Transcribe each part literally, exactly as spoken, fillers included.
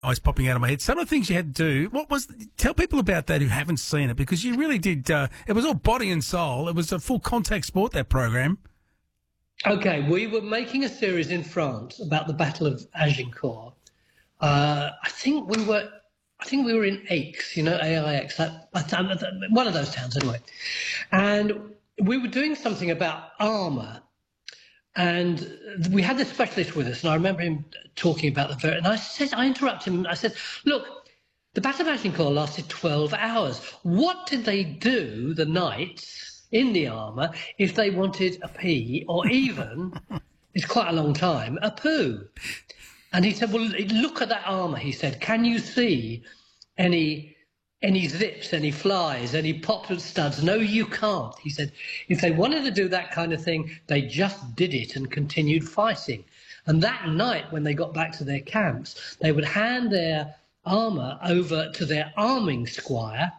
eyes popping out of my head. Some of the things you had to do. What was? Tell people about that who haven't seen it, because you really did. Uh, it was all body and soul. It was a full contact sport, that program. Okay, we were making a series in France about the Battle of Agincourt. Uh, I think we were. I think we were in Aix, you know, A I X, that, one of those towns anyway. And we were doing something about armour. And we had this specialist with us, and I remember him talking about the very, and I said, I interrupted him, I said, look, the Battle of Agincourt lasted twelve hours. What did they do, the knights in the armour, if they wanted a pee, or even, it's quite a long time, a poo? And he said, well, look at that armour, he said. Can you see any any zips, any flies, any pop studs? No, you can't. He said, if they wanted to do that kind of thing, they just did it and continued fighting. And that night, when they got back to their camps, they would hand their armour over to their arming squire,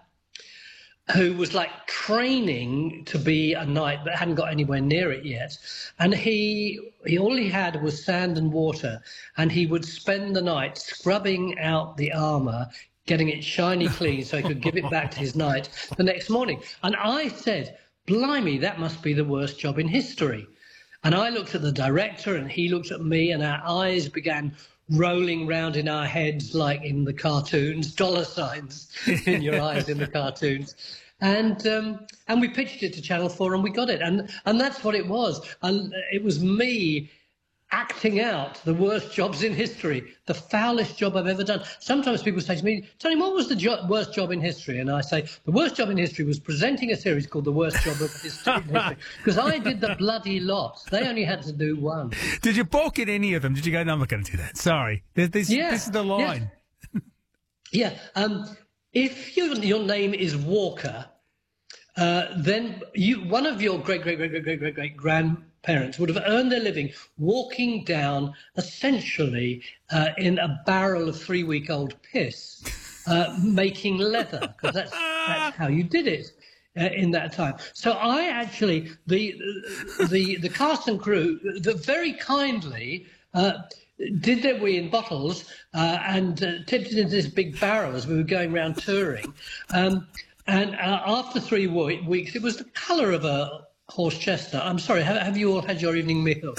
who was like training to be a knight but hadn't got anywhere near it yet. And he, he all he had was sand and water, and he would spend the night scrubbing out the armour, getting it shiny clean so he could give it back to his knight the next morning. And I said, blimey, that must be the worst job in history. And I looked at the director, and he looked at me, and our eyes began rolling round in our heads like in the cartoons, dollar signs in your eyes in the cartoons. And um, and we pitched it to Channel four, and we got it. And and that's what it was. And it was me acting out the worst jobs in history, the foulest job I've ever done. Sometimes people say to me, Tony, what was the jo- worst job in history? And I say, the worst job in history was presenting a series called The Worst Job of History, in History, because I did the bloody lot. They only had to do one. Did you balk at any of them? Did you go, no, I'm not going to do that? Sorry. This, this, yeah, this is the line. Yeah. yeah. Um, if you, your name is Walker, uh, then you one of your great, great, great, great, great, great, great grandparents would have earned their living walking down, essentially, uh, in a barrel of three-week-old piss, uh, making leather, because that's, that's how you did it uh, in that time. So I actually, the the the cast and crew, the very kindly uh, did their wee in bottles uh, and uh, tipped it into this big barrel as we were going around touring. Um, and uh, after three w- weeks, it was the colour of a horse chestnut. I'm sorry, have, have you all had your evening meal?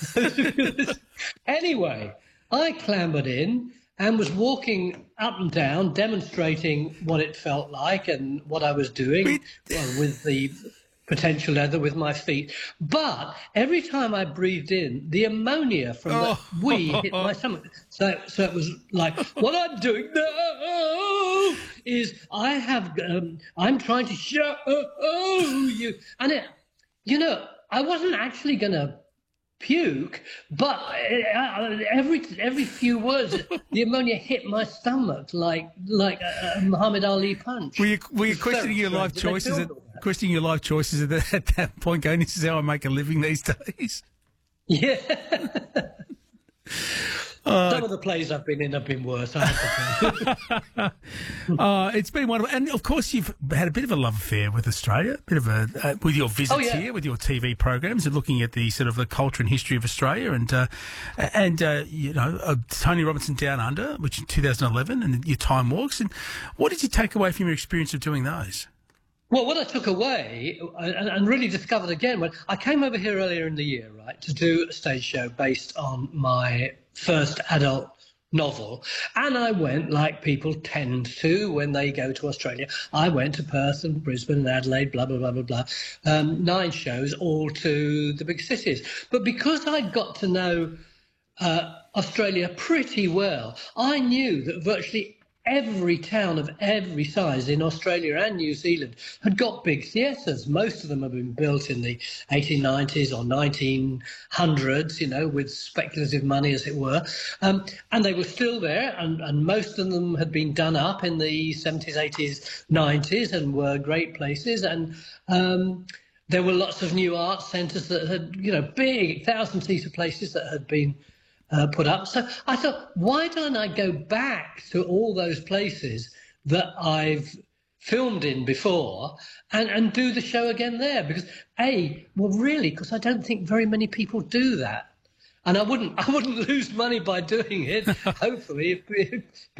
Anyway, I clambered in and was walking up and down, demonstrating what it felt like and what I was doing well, with the potential leather with my feet. But every time I breathed in, the ammonia from the Oh. wee hit my stomach. So, so it was like, what I'm doing now is I have, um, I'm trying to show you. And, it, you know, I wasn't actually going to puke, but uh, every every few words, the ammonia hit my stomach like like a, a Muhammad Ali punch. Were you, were you It's questioning very your life strange. choices? They At, killed all that. questioning your life choices at, the, at that point, going, this is how I make a living these days? Yeah. Uh, Some of the plays I've been in have been worse, I have to say. uh, it's been wonderful. And, of course, you've had a bit of a love affair with Australia, a bit of a, uh, with your visits Oh, yeah. here, with your T V programs and looking at the sort of the culture and history of Australia. And, uh, and uh, you know, uh, Tony Robinson Down Under, which in two thousand eleven, and your Time Walks. And what did you take away from your experience of doing those? Well, what I took away and, and really discovered again, when I came over here earlier in the year, right, to do a stage show based on my first adult novel, and I went like people tend to when they go to Australia. I went to Perth and Brisbane and Adelaide, blah, blah, blah, blah, blah, um, nine shows, all to the big cities. But because I'd got to know uh, Australia pretty well, I knew that virtually every town of every size in Australia and New Zealand had got big theatres. Most of them had been built in the eighteen nineties or nineteen hundreds, you know, with speculative money, as it were. Um, and they were still there, and, and most of them had been done up in the seventies, eighties, nineties and were great places. And um, there were lots of new art centres that had, you know, big thousand-seater places that had been Uh, put up. So I thought, why don't I go back to all those places that I've filmed in before and, and do the show again there? Because A, well, really, because I don't think very many people do that. And I wouldn't, I wouldn't lose money by doing it, hopefully, if, if